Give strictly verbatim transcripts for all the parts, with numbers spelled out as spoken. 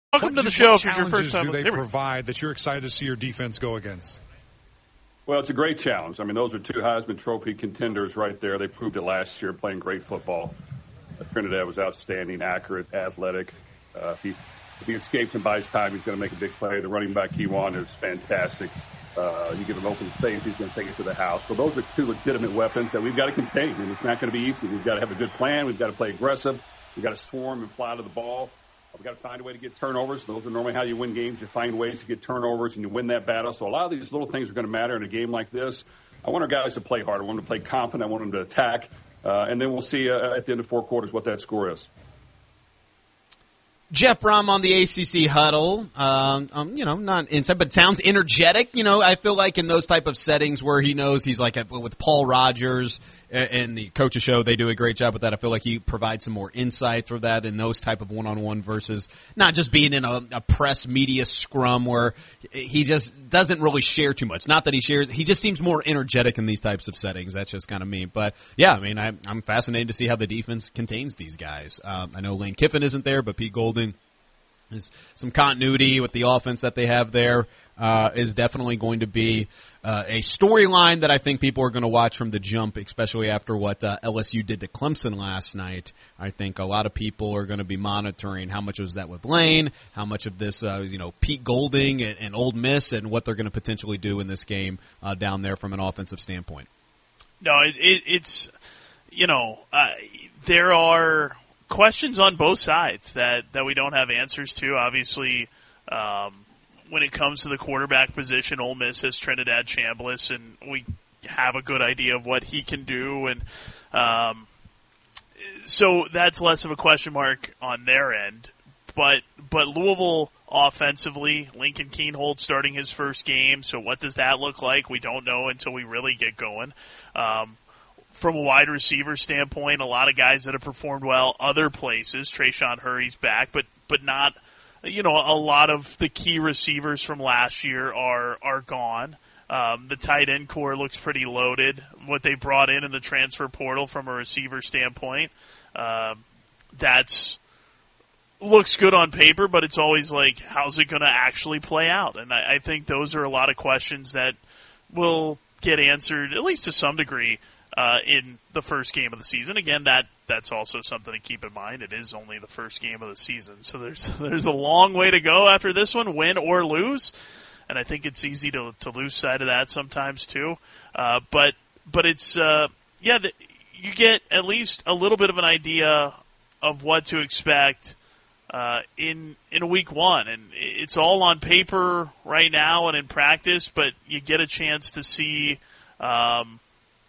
Welcome what, to the show. What if it's your first time do they with provide that you're excited to see your defense go against? Well, it's a great challenge. I mean, those are two Heisman Trophy contenders right there. They proved it last year playing great football. Uh, Trinidad was outstanding, accurate, athletic. Uh, if, he, if he escapes him by his time, he's going to make a big play. The running back he won is fantastic. Uh, you give him open space, he's going to take it to the house. So those are two legitimate weapons that we've got to contain, and it's not going to be easy. We've got to have a good plan. We've got to play aggressive. We've got to swarm and fly to the ball. We've got to find a way to get turnovers. Those are normally how you win games. You find ways to get turnovers, and you win that battle. So a lot of these little things are going to matter in a game like this. I want our guys to play hard. I want them to play confident. I want them to attack. Uh, and then we'll see uh, at the end of four quarters what that score is. Jeff Brom on the A C C huddle, um, um, you know, not inside, but sounds energetic. You know, I feel like in those type of settings where he knows he's like at, with Paul Rogers and the Coaches Show, they do a great job with that. I feel like he provides some more insight for that in those type of one-on-one versus not just being in a, a press media scrum where he just doesn't really share too much. Not that he shares, he just seems more energetic in these types of settings. That's just kind of me. But yeah, I mean, I, I'm fascinated to see how the defense contains these guys. Um, I know Lane Kiffin isn't there, but Pete Golding. Is some continuity with the offense that they have there uh, is definitely going to be uh, a storyline that I think people are going to watch from the jump, especially after what uh, L S U did to Clemson last night. I think a lot of people are going to be monitoring how much was that with Lane, how much of this, uh, you know, Pete Golding and, and Ole Miss, and what they're going to potentially do in this game uh, down there from an offensive standpoint. No, it, it, it's, you know, uh, there are questions on both sides that, that we don't have answers to. Obviously, um, when it comes to the quarterback position, Ole Miss has Trinidad Chambliss, and we have a good idea of what he can do. And um, so that's less of a question mark on their end. But but Louisville offensively, Lincoln Keenhold starting his first game. So what does that look like? We don't know until we really get going. Um, From a wide receiver standpoint, a lot of guys that have performed well other places. Trayshawn Hurry's back, but but not, you know, a lot of the key receivers from last year are are gone. Um, the tight end core looks pretty loaded. What they brought in in the transfer portal from a receiver standpoint, uh, that's looks good on paper, but it's always like, how's it going to actually play out? And I, I think those are a lot of questions that will get answered, at least to some degree, Uh, in the first game of the season. Again, that that's also something to keep in mind. It is only the first game of the season, so there's there's a long way to go after this one, win or lose. And I think it's easy to to lose sight of that sometimes too. Uh, but but it's uh, yeah, the, you get at least a little bit of an idea of what to expect uh, in in week one, and it's all on paper right now and in practice. But you get a chance to see Um,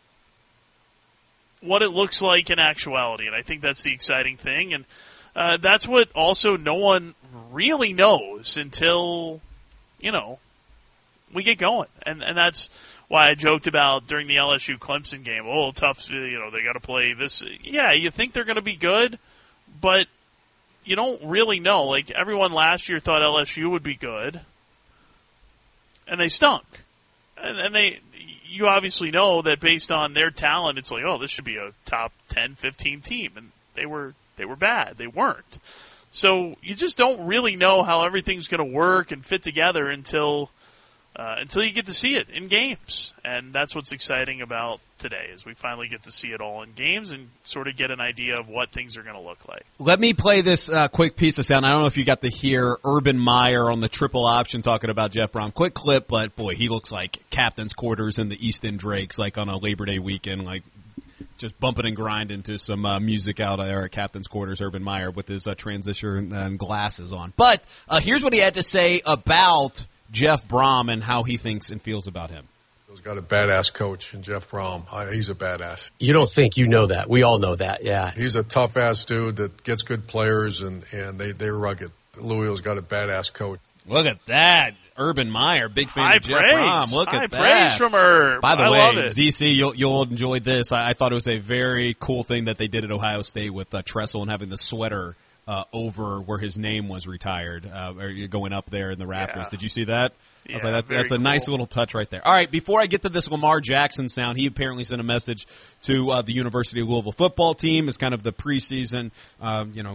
what it looks like in actuality, and I think that's the exciting thing, and uh, that's what also no one really knows until, you know, we get going, and and that's why I joked about during the L S U Clemson game, oh, tough, you know, they got to play this. Yeah, you think they're going to be good, but you don't really know. Like, everyone last year thought L S U would be good, and they stunk, and, and they. You obviously know that based on their talent, it's like, oh, this should be a top ten, fifteen team, and they were they were bad. They weren't. So you just don't really know how everything's going to work and fit together until uh, until you get to see it in games, and that's what's exciting about today is we finally get to see it all in games and sort of get an idea of what things are going to look like. Let me play this uh, quick piece of sound. I don't know if you got to hear Urban Meyer on the triple option talking about Jeff Brom. Quick clip, but boy, he looks like captain's quarters in the East End Drakes, like on a Labor Day weekend, like just bumping and grinding to some uh, music out there at captain's quarters. Urban Meyer with his uh, transition and glasses on. But uh, here's what he had to say about Jeff Brom and how he thinks and feels about him. He's got a badass coach in Jeff Brom. He's a badass. You don't think you know that. We all know that, yeah. He's a tough-ass dude that gets good players, and, and they, they're rugged. Louisville's got a badass coach. Look at that. Urban Meyer, big fan High of Jeff praise. Brom. Look High at that. praise from Herb. By the I way, love it. Z C, you'll, you'll enjoy this. I, I thought it was a very cool thing that they did at Ohio State with uh, Tressel and having the sweater Uh, over where his name was retired, uh, or going up there in the rafters. Yeah. Did you see that? I was Yeah, like, that's, very that's a cool. nice little touch right there. All right, before I get to this Lamar Jackson sound, he apparently sent a message to uh, the University of Louisville football team as kind of the preseason, uh, you know,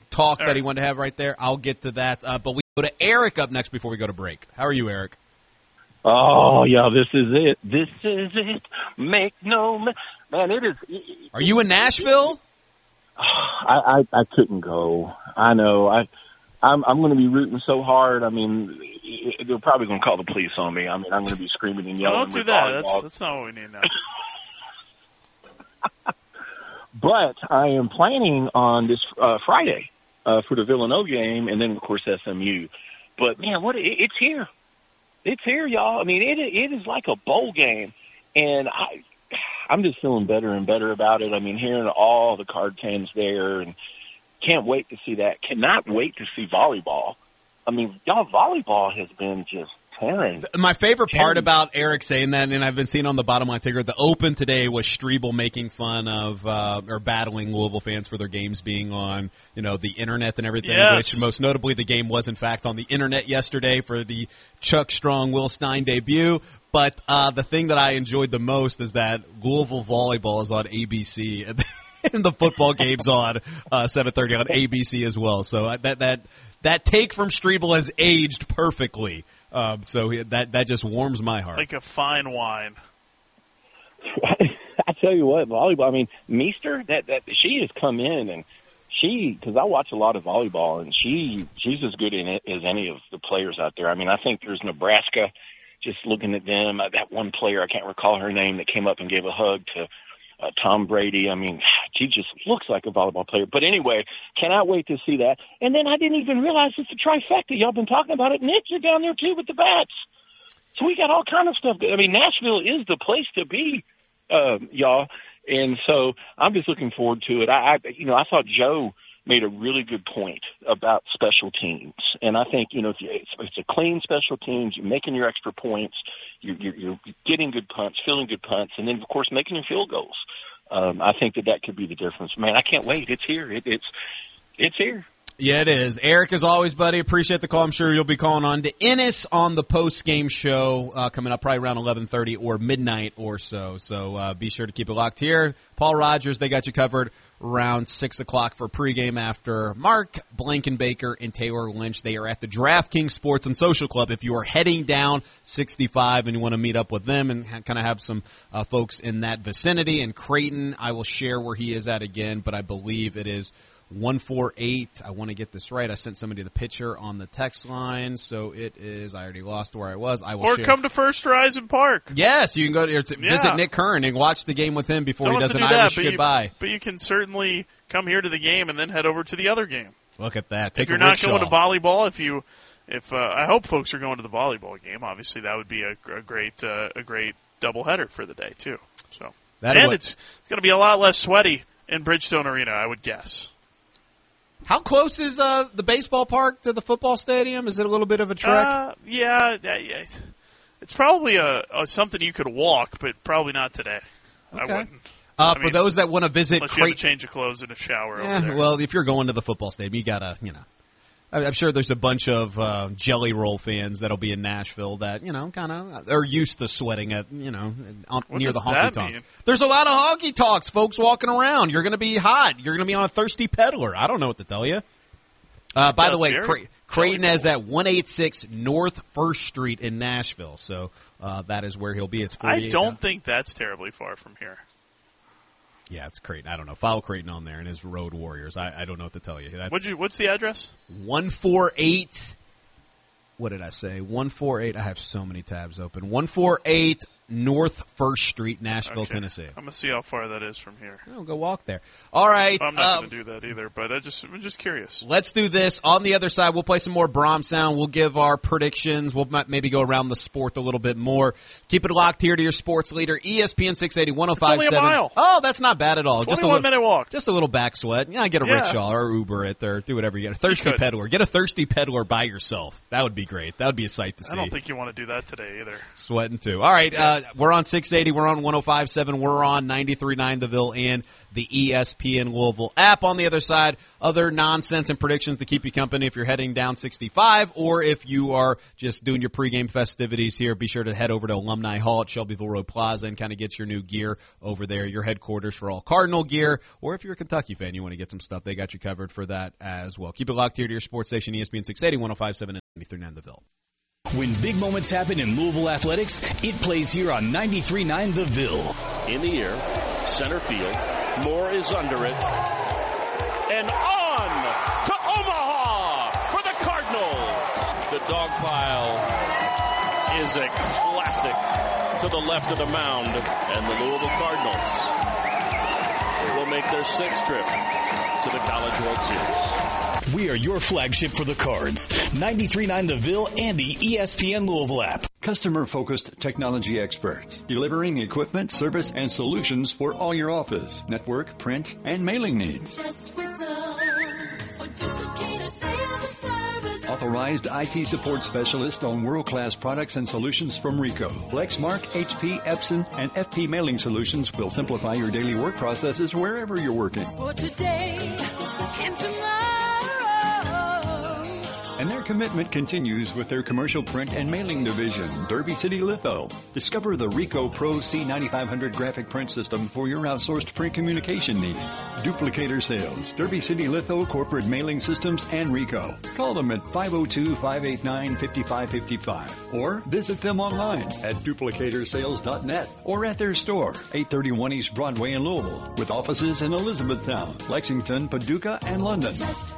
talk All that right. he wanted to have right there. I'll get to that. Uh, but we go to Eric up next before we go to break. How are you, Eric? Oh, yeah, this is it. This is it. Make no ma- man. It is. Are you in Nashville? I, I I couldn't go. I know. I I'm I'm going to be rooting so hard. I mean, they're probably going to call the police on me. I mean, I'm going to be screaming and No, yelling. don't do with that. That's, volleyball. that's not what we need now. But I am planning on this uh, Friday uh, for the Villanova game, and then of course S M U. But man, what it, it's here. It's here, y'all. I mean, it it is like a bowl game, and I I'm just feeling better and better about it. I mean, hearing all the card fans there, and can't wait to see that. Cannot wait to see volleyball. I mean, y'all, volleyball has been just tearing. My favorite part tearing. about Eric saying that, and I've been seeing on the Bottom Line Ticker, the Open today was Strebel making fun of uh, or battling Louisville fans for their games being on, you know, the internet and everything. Yes. Which most notably, the game was in fact on the internet yesterday for the Chuck Strong Will Stein debut. But uh, the thing that I enjoyed the most is that Louisville volleyball is on A B C. And the football game's on uh, seven thirty on A B C as well. So uh, that that that take from Strebel has aged perfectly. Um, so he, that that just warms my heart. Like a fine wine. I tell you what, volleyball. I mean, Meester, that that she has come in and she, because I watch a lot of volleyball, and she she's as good in it as any of the players out there. I mean, I think there's Nebraska. Just looking at them, uh, that one player, I can't recall her name, that came up and gave a hug to uh, Tom Brady. I mean, she just looks like a volleyball player. But anyway, cannot wait to see that. And then I didn't even realize it's a trifecta. Y'all been talking about it. Nick, you're down there too with the bats. So we got all kind of stuff. I mean, Nashville is the place to be, uh, y'all. And so I'm just looking forward to it. I, I, you know, I thought Joe made a really good point about special teams. And I think, you know, if you, it's, it's a clean special teams, you're making your extra points, you're, you're, you're getting good punts, feeling good punts, and then, of course, making your field goals. Um, I think that that could be the difference. Man, I can't wait. It's here. It, it's it's here. Yeah, it is. Eric, as always, buddy, appreciate the call. I'm sure you'll be calling on to Ennis on the post-game show uh, coming up probably around eleven thirty or midnight or so. So uh, be sure to keep it locked here. Paul Rogers, they got you covered around six o'clock for pregame after Mark Blankenbaker and Taylor Lynch. They are at the DraftKings Sports and Social Club. If you are heading down sixty-five and you want to meet up with them and ha- kind of have some uh, folks in that vicinity. And Creighton, I will share where he is at again, but I believe it is one four eight. I want to get this right. I sent somebody the picture on the text line, so it is. I already lost where I was. I will Or share. come to First Horizon Park. Yes, you can go to to Yeah. visit Nick Kern and watch the game with him before Don't he have does to an do that, Irish but you- goodbye. But you can certainly come here to the game and then head over to the other game. Look at that. Take If you're a not rickshaw. going to volleyball, if you, if uh, I hope folks are going to the volleyball game. Obviously, that would be a, a great, uh, a great doubleheader for the day too. So, That and would- it's it's going to be a lot less sweaty in Bridgestone Arena, I would guess. How close is uh, the baseball park to the football stadium? Is it a little bit of a trek? Uh, yeah, yeah, yeah. It's probably a, a something you could walk, but probably not today. I Okay. wouldn't. Uh, I for mean, those that want to visit Unless you have to Creighton, change your clothes in a shower eh, over there. well, if you're going to the football stadium, you gotta, you know. I- I'm sure there's a bunch of uh, Jelly Roll fans that'll be in Nashville that you know kind of are used to sweating at you know on, What near does the honky that tonks. mean? There's a lot of honky tonks, folks walking around. You're going to be hot. You're going to be on a thirsty peddler. I don't know what to tell you. Uh, by Yeah, the way, very Cre- Creighton jelly has that one eighty-six North First Street in Nashville, so uh, that is where he'll be. It's I forty-eight don't think that's terribly far from here. Yeah, it's Creighton. I don't know. Follow Creighton on there and his Road Warriors. I, I don't know what to tell you. That's What'd you, what's the address? one forty-eight. What did I say? one forty-eight. I have so many tabs open. one forty-eight North First Street, Nashville, Okay. Tennessee. I'm gonna see how far that is from here. I'll go walk there. All right. I'm not um, gonna do that either, but I just I'm just curious. Let's do this. On the other side, we'll play some more Brahms sound. We'll give our predictions. We'll m- maybe go around the sport a little bit more. Keep it locked here to your sports leader, E S P N six eighty, one oh five point seven. only a mile. Oh, that's not bad at all. Just a twenty-one little, minute walk. Just a little back sweat. Yeah, get a Yeah. rickshaw or Uber it or do whatever you get. A thirsty could. peddler. Get a thirsty peddler by yourself. That would be great. That would be a sight to see. I don't think you want to do that today either. Sweating too. All right. Uh, Uh, we're on six eighty. We're on one oh five point seven. We're on ninety-three point nine The Ville and the E S P N Louisville app. On the other side, other nonsense and predictions to keep you company if you're heading down sixty-five, or if you are just doing your pregame festivities here, be sure to head over to Alumni Hall at Shelbyville Road Plaza and kind of get your new gear over there, your headquarters for all Cardinal gear. Or if you're a Kentucky fan, you want to get some stuff, they got you covered for that as well. Keep it locked here to your sports station, E S P N six eighty, one oh five point seven, and ninety-three point nine The Ville. When big moments happen in Louisville athletics, it plays here on ninety-three point nine The Ville. In the air, center field. Moore is under it. And on to Omaha for the Cardinals. The dog pile is a classic to the left of the mound. And the Louisville Cardinals will make their sixth trip to the College World Series. We are your flagship for the Cards. ninety-three point nine The Ville and the E S P N Louisville app. Customer-focused technology experts, delivering equipment, service, and solutions for all your office, network, print, and mailing needs. Just for duplicator sales and service. Authorized I T support specialist on world-class products and solutions from Rico. Lexmark, H P, Epson, and F P Mailing Solutions will simplify your daily work processes wherever you're working. For today and tomorrow. And their commitment continues with their commercial print and mailing division, Derby City Litho. Discover the Rico Pro C ninety-five hundred graphic print system for your outsourced print communication needs. Duplicator Sales, Derby City Litho Corporate Mailing Systems, and Rico. Call them at five oh two, five eight nine, five five five five or visit them online at duplicator sales dot net or at their store, eight thirty-one East Broadway in Louisville, with offices in Elizabethtown, Lexington, Paducah, and London.